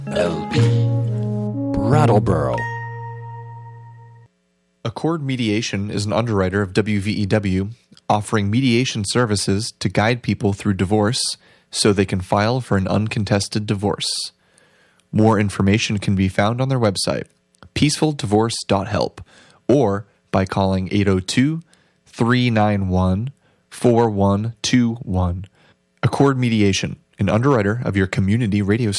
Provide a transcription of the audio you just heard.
LP Brattleboro. Accord Mediation is an underwriter of WVEW, offering mediation services to guide people through divorce so they can file for an uncontested divorce. More information can be found on their website, peacefuldivorce.help, or by calling 802-391-4121. Accord Mediation, an underwriter of your community radio station.